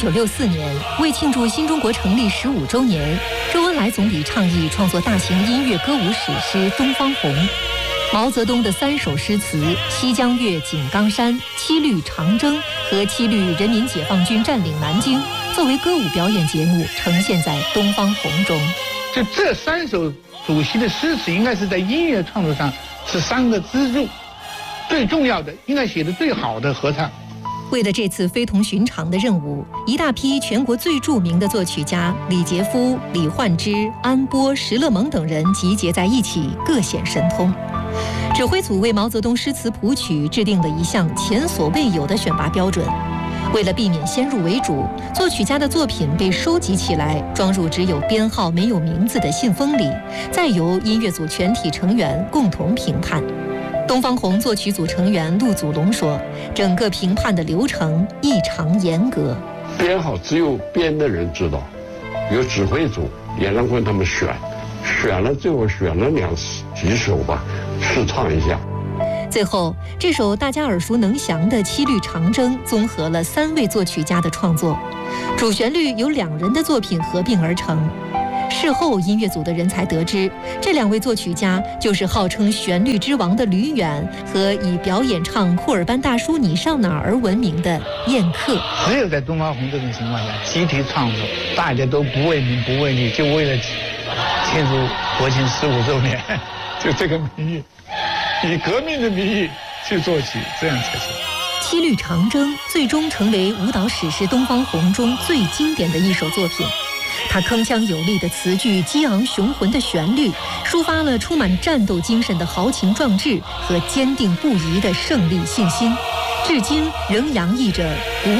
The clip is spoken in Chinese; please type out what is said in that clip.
1964年，为庆祝新中国成立15周年，周恩来总理倡议创作大型音乐歌舞史诗《东方红》。毛泽东的3首诗词《西江月·井冈山》《七律长征》和《七律人民解放军占领南京》作为歌舞表演节目呈现在《东方红》中。 就这3首主席的诗词，应该是在音乐创作上是3个支柱，最重要的，应该写得最好的合唱。 为了这次非同寻常的任务，一大批全国最著名的作曲家李杰夫、李焕之、安波、石勒蒙等人集结在一起，各显神通。指挥组为毛泽东诗词谱曲制定了一项前所未有的选拔标准。为了避免先入为主，作曲家的作品被收集起来，装入只有编号没有名字的信封里，再由音乐组全体成员共同评判。东方红作曲组成员陆祖龙说，整个评判的流程异常严格， 编号只有编的人知道，由指挥组演唱会他们选了，最后选了几首吧，试唱一下。 最后，这首大家耳熟能详的《七律长征》综合了3位作曲家的创作，主旋律由2人的作品合并而成。事后，音乐组的人才得知，这2位作曲家就是号称旋律之王的吕远和以表演唱库尔班大叔你上哪儿而闻名的燕克。 只有在东方红这种情况下，集体创作，大家都不为名不为利，就为了庆祝国庆15周年，就这个名义，以革命的名义去作曲，这样才行。 《七律长征》最终成为舞蹈史诗《东方红》中最经典的一首作品。它铿锵有力的词句、激昂雄浑的旋律，抒发了充满战斗精神的豪情壮志和坚定不移的胜利信心，至今仍洋溢着鼓